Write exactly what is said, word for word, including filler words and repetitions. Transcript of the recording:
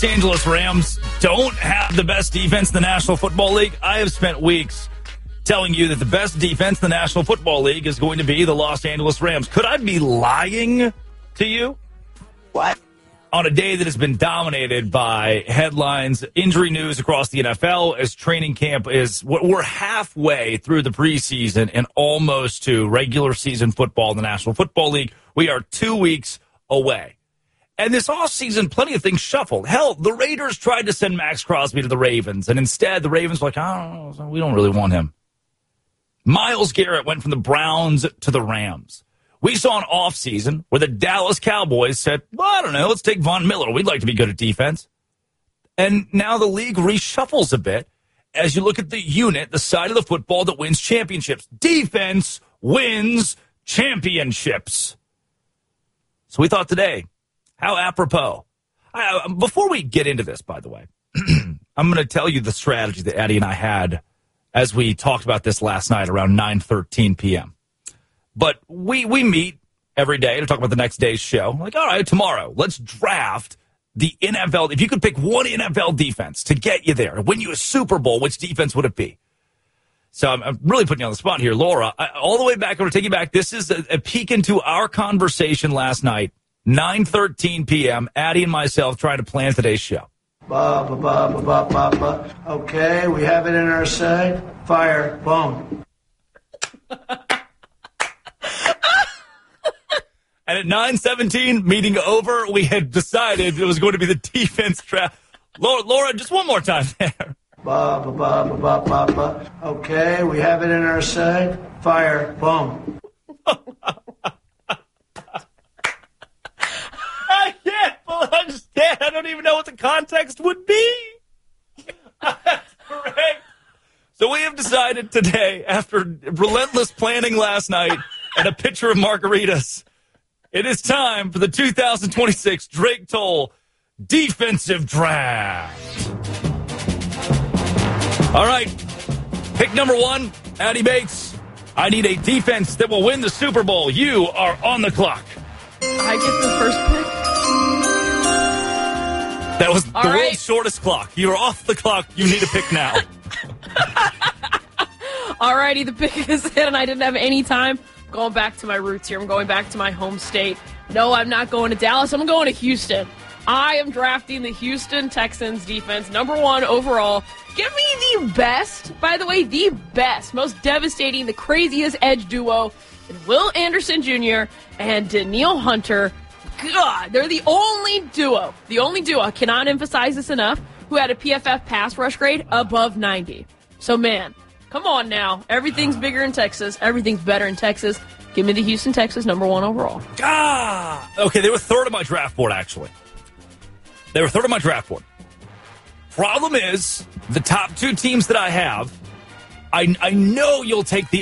Los Angeles Rams don't have the best defense in the National Football League. I have spent weeks telling you that the best defense in the National Football League is going to be the Los Angeles Rams. Could I be lying to you? What? On a day that has been dominated by headlines, injury news across the N F L as training camp is, we're halfway through the preseason and almost to regular season football in the National Football League. We are two weeks away. And this offseason, plenty of things shuffled. Hell, the Raiders tried to send Max Crosby to the Ravens, and instead the Ravens were like, I don't know, we don't really want him. Myles Garrett went from the Browns to the Rams. We saw an offseason where the Dallas Cowboys said, well, I don't know, let's take Von Miller. We'd like to be good at defense. And now the league reshuffles a bit as you look at the unit, the side of the football that wins championships. Defense wins championships. So we thought today, how apropos. I, before we get into this, by the way, I'm going to tell you the strategy that Eddie and I had as we talked about this last night around nine thirteen p.m. But we we meet every day to talk about the next day's show. Like, all right, tomorrow, let's draft the N F L. If you could pick one N F L defense to get you there, to win you a Super Bowl, which defense would it be? So I'm, I'm really putting you on the spot here. Laura, I, all the way back, I'm going to take you back. This is a, a peek into our conversation last night, nine thirteen p.m., Addie and myself trying to plan today's show. Ba, ba, ba, ba, ba, ba, ba. Okay, we have it in our sight. Fire. Boom. And at nine seventeen, meeting over, we had decided it was going to be the defense draft. Laura, Laura, just one more time there. Ba, ba, ba, ba, ba, ba, ba. Okay, we have it in our sight. Fire. Boom. I can't understand. I don't even know what the context would be. That's correct. So we have decided today, after relentless planning last night and a pitcher of margaritas, it is time for the two thousand twenty-six Drake Toll Defensive Draft. All right. Pick number one, Addie Bates. I need a defense that will win the Super Bowl. You are on the clock. I get the first pick. That was All the right. world's shortest clock. You're off the clock. You need a pick now. All righty, the pick is in, and I didn't have any time. Going back to my roots here. I'm going back to my home state. No, I'm not going to Dallas. I'm going to Houston. I am drafting the Houston Texans defense, number one overall. Give me the best, by the way, the best, most devastating, the craziest edge duo, Will Anderson Junior and Danielle Hunter. God, they're the only duo, the only duo, I cannot emphasize this enough, who had a P F F pass rush grade above ninety. So, man, come on now. Everything's bigger in Texas. Everything's better in Texas. Give me the Houston Texans, number one overall. Ah! Okay, they were third on my draft board, actually. They were third on my draft board. Problem is, the top two teams that I have, I, I know you'll take the